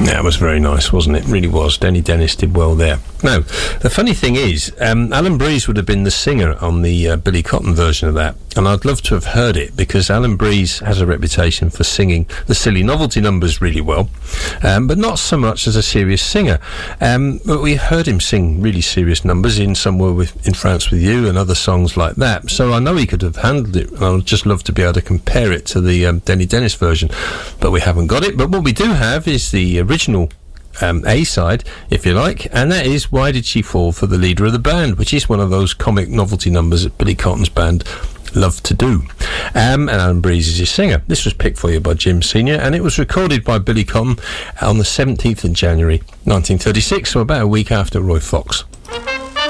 Yeah, it was very nice, wasn't it? Really was. Denny Dennis did well there. Now, the funny thing is, Alan Breeze would have been the singer on the Billy Cotton version of that, and I'd love to have heard it, because Alan Breeze has a reputation for singing the silly novelty numbers really well, but not so much as a serious singer. But we heard him sing really serious numbers in Somewhere in France with You and other songs like that, so I know he could have handled it, and I'd just love to be able to compare it to the Denny Dennis version, but we haven't got it. But what we do have is the original A-side, if you like, and that is Why Did She Fall for the Leader of the Band, which is one of those comic novelty numbers that Billy Cotton's band loved to do. And Alan Breeze is his singer. This was picked for you by Jim Senior, and it was recorded by Billy Cotton on the 17th of January 1936, so about a week after Roy Fox.